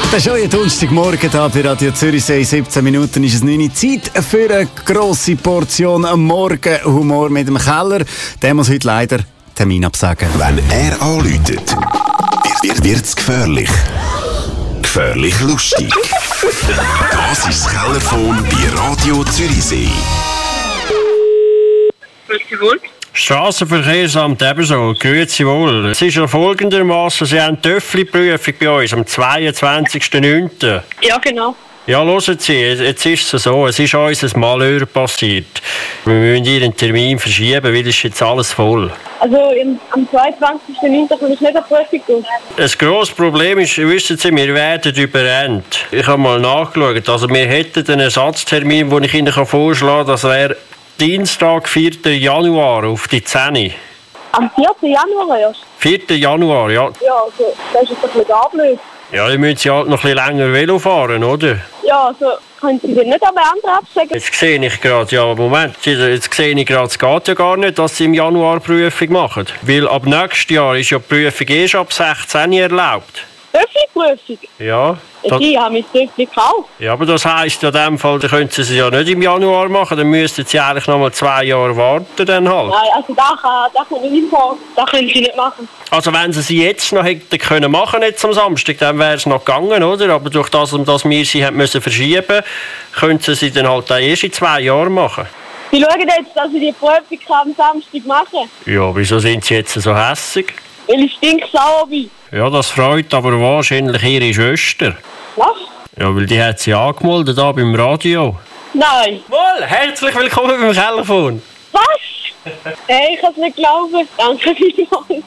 Das ist euer Donnerstagmorgen hier bei Radio Zürichsee. 17 Minuten ist es 9 Uhr. Zeit für eine grosse Portion Morgenhumor mit dem Keller. Der muss heute leider Termin absagen. Wenn er anläutet, wird es gefährlich. Gefährlich lustig. Das ist das Kellerphone bei Radio Zürichsee. Grüezi wohl. Strassenverkehrsamt ebenso. Grüezi wohl. Es ist ja folgendermaßen, Sie haben die Töffli-Prüfung bei uns am 22.09. Ja, genau. Ja, hören Sie, jetzt ist es so, es ist uns ein Malheur passiert. Wir müssen Ihren Termin verschieben, weil es ist jetzt alles voll. Also am 22.09. kann ich nicht eine Prüfung tun. Das grosse Problem ist, wissen Sie, wir werden überrennt. Ich habe mal nachgeschaut, also wir hätten einen Ersatztermin, den ich Ihnen vorschlagen kann, das wäre Dienstag, 4. Januar auf die 10. Am 4. Januar erst? 4. Januar, ja. Ja, also das ist jetzt ein bisschen blöd. Ja, dann müssen Sie halt noch ein bisschen länger Velo fahren, oder? Ja, also können Sie den nicht an den anderen absagen? Jetzt sehe ich gerade, ja, Moment, jetzt sehe ich gerade, es geht ja gar nicht, dass Sie im Januar Prüfung machen. Weil ab nächstes Jahr ist ja die Prüfung erst ab 16 erlaubt. Töffli-Prüfung? Ja. Ich habe mein Töffli gekauft. Ja, aber das heisst in dem Fall, dann können Sie es ja nicht im Januar machen, dann müssten Sie eigentlich noch mal 2 Jahre warten dann halt. Nein, also das kann ich nicht machen. Das können Sie nicht machen. Also wenn Sie jetzt noch hätten können machen jetzt am Samstag, dann wäre es noch gegangen, oder? Aber durch das, dass wir sie haben müssen verschieben, könnten Sie dann halt auch erst in 2 Jahren machen. Sie schauen jetzt, dass ich die Prüfung am Samstag mache. Ja, wieso sind Sie jetzt so hässig? Weil ich stinksauer bin. Ja, das freut aber wahrscheinlich Ihre Schwester. Was? Ja, weil die hat sie angemeldet da beim Radio. Nein. Wohl, herzlich willkommen beim Kellerphone. Was? Hey, ich kann es nicht glauben. Danke vielmals.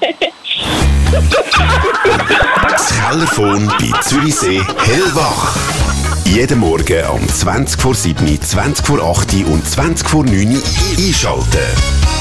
Das Kellerphone bei Zürichsee hellwach. Jeden Morgen um 20 vor 7, 20 vor 8 und 20 vor 9 einschalten.